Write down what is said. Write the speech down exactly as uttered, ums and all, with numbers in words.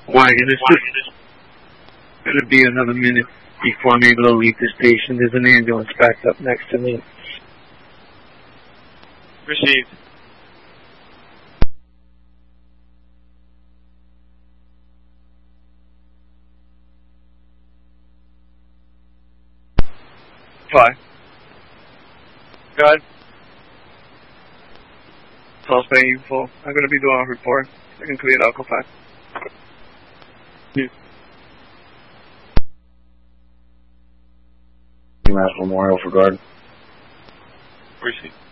Wagon, it's just gonna be another minute before I'm able to leave the station. There's an ambulance backed up next to me. Received. Five. Good. Pulse Bay full. I'm gonna be doing a report. I can clear Alpha five. Yeah. Mass Memorial for guard. Received.